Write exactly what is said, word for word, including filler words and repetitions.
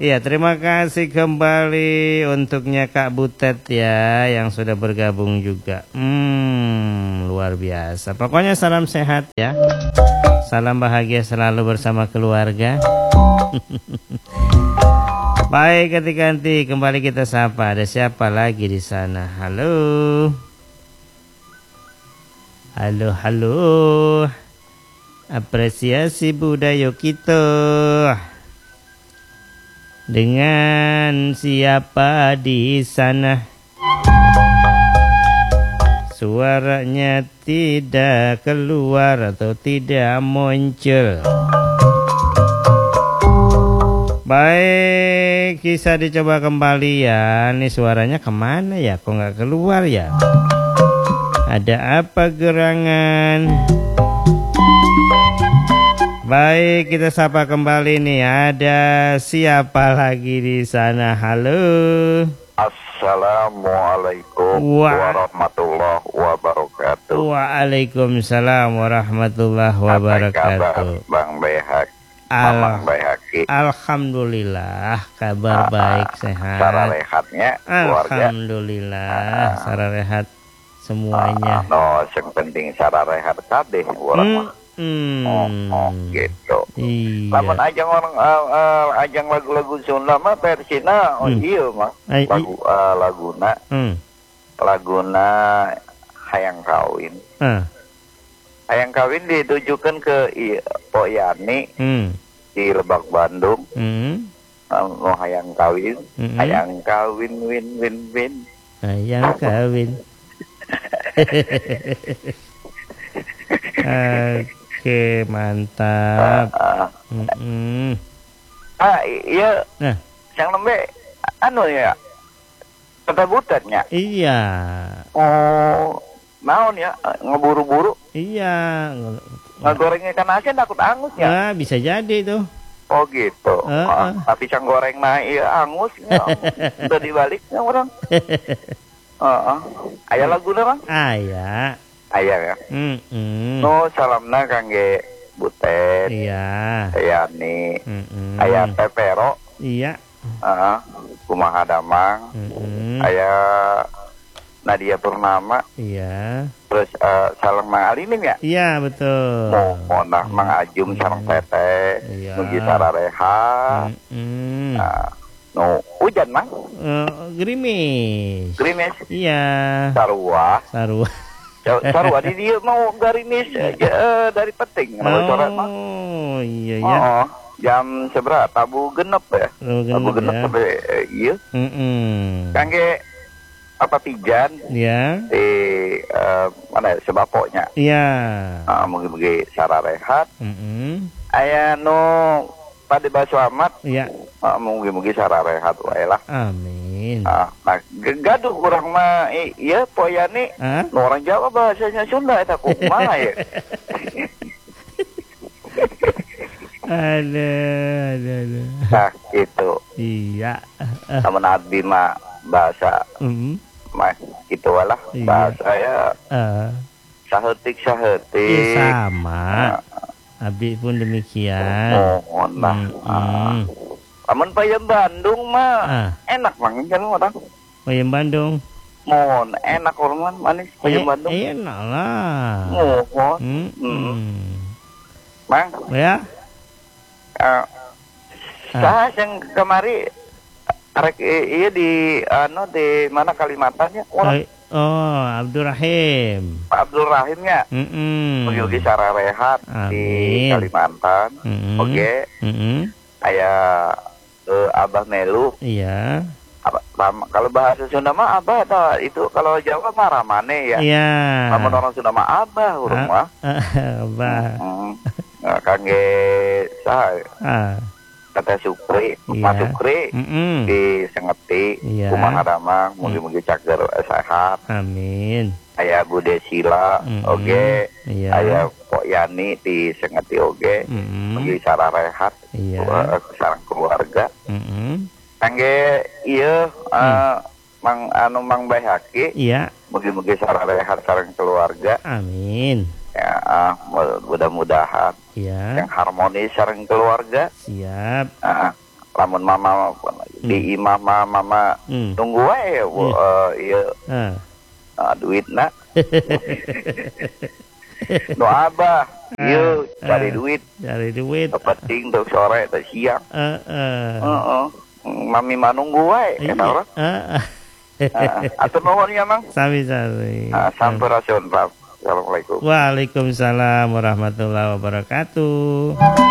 Iya, terima kasih kembali untuknya Kak Butet ya yang sudah bergabung juga. Hmm, luar biasa. Pokoknya salam sehat ya. Salam bahagia selalu bersama keluarga. Baik, ganti-ganti kembali kita sapa. Ada siapa lagi di sana? Halo. Halo, halo. Apresiasi budaya kita. Dengan siapa di sana? Suaranya tidak keluar atau tidak muncul. Baik, bisa dicoba kembali ya. Ini suaranya kemana ya? Kok nggak keluar ya? Ada apa gerangan? Baik, kita sapa kembali nih. Ada siapa lagi di sana? Halo. Assalamualaikum Wa warahmatullahi wabarakatuh. Waalaikumsalam warahmatullahi wabarakatuh. Apa kabar Bang Behak? Al Mamang Behaki. Alhamdulillah, kabar baik, sehat. Cara rehatnya keluarga. Alhamdulillah, cara rehat semuanya. No, yang penting cara rehat tadi orang. Hmm. Hmm. Oh, oh, gitu. Iya. Lamun ajang orang uh, uh, ajang lagu-lagu Sunda mah versina oh Hmm. iya mah lagu uh, laguna Hmm. laguna hayang kawin. Ah. Hayang kawin ditujukan ke i, Po Yani Hmm. di Lebak Bandung. Hmm. Uh, hayang kawin, Hmm. hayang kawin win win win. Hayang kawin. Oke, mantap. Uh, uh, Mm-mm. ah iya, Nah, yang lembe anu ya, kata butetnya. iya. Oh, naon ya, ngeburu-buru. Iya. Ngegoreng ikan asin takut angus ya. Nah, bisa jadi tuh. Oh gitu. Uh, Ah, uh. tapi cang goreng nah iya angus ya. Udah dibaliknya orang. Heeh. Aya laguna Bang? Aya. Aya ya. Mm-mm. No salamna kangge Butet, Iya. Yani, Mm-mm. aya Pepero, Iya. heeh, kumaha damang, Mm-mm. aya Nadia Purnama, Iya. terus uh, salam Mang Alinim ya. Iya, betul. Mohon nah Mang Ajum sareng Tete, Iya. nugi sarareha. Mm-mm. Nah, no hujan Mang, Eh, gerimis. gerimis, Iya. sarua. Sarua. Sarua di dia mau garimis aja eh, dari peting kalau sore mah. Oh, iya ya. Oh, jam seberapa? Tabu genep ya. Tabu genep Tabu genep ya. sampai eh, iya. Mm-mm. Kangge apa pijan Ya. di eh, mana ya, sebapoknya. Iya. Ah, mugi-mugi sara rehat. Mm-mm. Aya nu pada baso amat. Iya. Ah, mugi-mugi sara rehat wae lah. Amin. Ah, nah gaduh kurang mah i- iya poyani. Ah? Nu orang Jawa bahasanya Sunda eta kumaha ya. Ada, ada, ada. Nah, itu. Iya. Namun abdi mah bahasa Mm. mah gitu lah Iya. bahasa ya Ah. sahetik sahetik. Iya, sama. Abi pun demikian. Mohon lah. Mm-mm. Namun payam Bandung mah Ah. enak banget kan orang. Payam Bandung. Mohon enak orang manis payam Eh, Bandung. enak lah. Mohon. Mm-mm. Mang, Ya. uh, saya yang kemari arek i- iya di anu di mana Kalimantan ya orang Oh, Abdurrahim. Pak Abdul Rahimnya. Mm-mm. Pergi secara rehat di Amin. Kalimantan. Mm-mm. Oke. Mm-mm. Aya eh, Abah Melu. Iya. Apa, ram- kalau bahasa Sunda mah Abah atau itu kalau Jawa mah Ramane ya. Iya. Namun orang Sunda mah Abah urang mah. Abah. Hmm. Nah, kangge sah Ah. kata Sukri, Iya. Mas Sukri Mm-mm. di Sengeti, Iya. kumaha damang, mugi-mugi cager eh, sehat. Amin. Aya Bude Sila, Mm-mm. oge. Iya. Aya Pok Yani di Sengeti oge. Mm-mm. Mugi sara rehat. Iya. Keluar- sareng keluarga. Mm-mm. Kangge ieu eh, Mang anu Mang Bayhaki, Iya. mugi-mugi sara rehat sareng keluarga. Amin. Ya, ah, mudah-mudahan Iya. yang harmonis sareng keluarga. Siap. Ah, lamun mama di mama mama Hmm. tunggu wae bu eh, iya Ah. ah, duit nak no abah iya Ah, cari ah. duit Cari duit. penting tuh sore atau siang Eh, eh. Heeh. Mami mah nunggu wae Iya. eta orang Ah, ah. atur nuhun ya mang Sami-sami. Ah, sampurasun Pak. Assalamualaikum. Waalaikumsalam warahmatullahi wabarakatuh.